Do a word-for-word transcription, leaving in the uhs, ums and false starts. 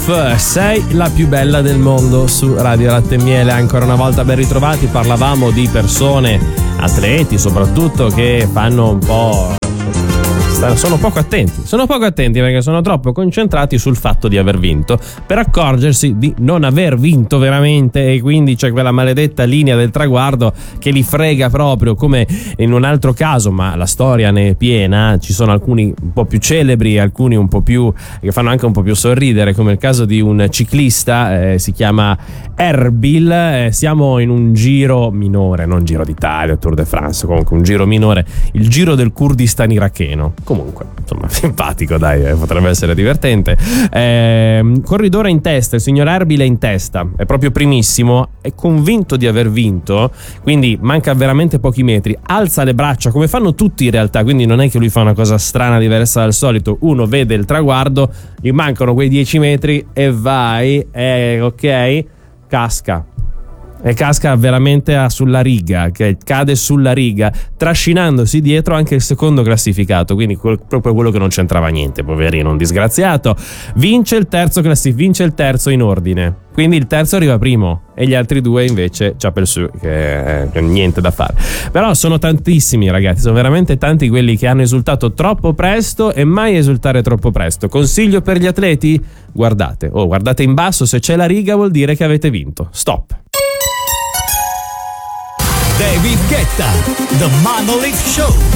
Off, sei la più bella del mondo su Radio Latte e Miele. Ancora una volta ben ritrovati. Parlavamo di persone, atleti soprattutto, che fanno un po'... sono poco attenti, sono poco attenti perché sono troppo concentrati sul fatto di aver vinto per accorgersi di non aver vinto veramente, e quindi c'è quella maledetta linea del traguardo che li frega proprio, come in un altro caso, ma la storia ne è piena. Ci sono alcuni un po' più celebri, alcuni un po' più che fanno anche un po' più sorridere, come il caso di un ciclista, eh, si chiama Erbil. Eh, siamo in un giro minore, non Giro d'Italia, Tour de France, comunque un giro minore, il Giro del Kurdistan iracheno. Comunque, insomma, simpatico, dai, eh, potrebbe essere divertente. Eh, corridore in testa, il signor Erbil è in testa, è proprio primissimo, è convinto di aver vinto, quindi manca veramente pochi metri, alza le braccia come fanno tutti in realtà, quindi non è che lui fa una cosa strana, diversa dal solito. Uno vede il traguardo, gli mancano quei dieci metri e vai, eh, ok, casca. E casca veramente sulla riga, che cade sulla riga, trascinandosi dietro anche il secondo classificato, quindi quel, proprio quello che non c'entrava niente, poverino, un disgraziato. Vince il terzo classificato, vince il terzo in ordine, quindi il terzo arriva primo e gli altri due invece Chapel Su, che è niente da fare. Però sono tantissimi, ragazzi, sono veramente tanti quelli che hanno esultato troppo presto, e mai esultare troppo presto. Consiglio per gli atleti: guardate, oh, guardate in basso, se c'è la riga vuol dire che avete vinto. Stop. David Guetta, The Monolith Show.